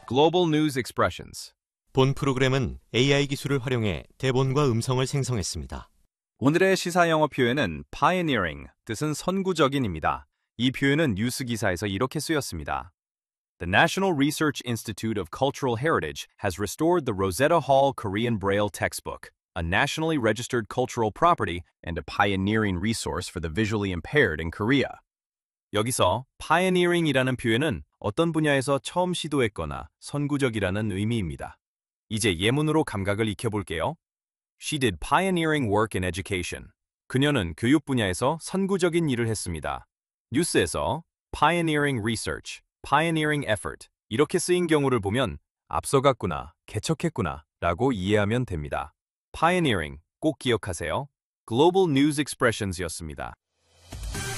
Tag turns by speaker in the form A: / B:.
A: Global News Expressions.
B: 본 프로그램은 AI 기술을 활용해 대본과 음성을 생성했습니다.
A: 오늘의 시사 영어 표현은 pioneering, 뜻은 선구적인입니다. 이 표현은 뉴스 기사에서 이렇게 쓰였습니다. The National Research Institute of Cultural Heritage has restored the Rosetta Hall Korean Braille textbook, a nationally registered cultural property and a pioneering resource for the visually impaired in Korea. 여기서 pioneering이라는 표현은 어떤 분야에서 처음 시도했거나 선구적이라는 의미입니다. 이제 예문으로 감각을 익혀볼게요. She did pioneering work in education. 그녀는 교육 분야에서 선구적인 일을 했습니다. 뉴스에서 pioneering research, pioneering effort 이렇게 쓰인 경우를 보면 앞서갔구나, 개척했구나 라고 이해하면 됩니다. pioneering 꼭 기억하세요. Global News Expressions였습니다.